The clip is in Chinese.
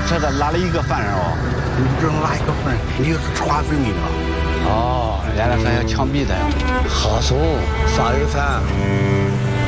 这个拉了一个犯人哦。 你这拉一个犯人，你是传证的。 哦，原来还要枪毙的呀。 好说，啥有噻？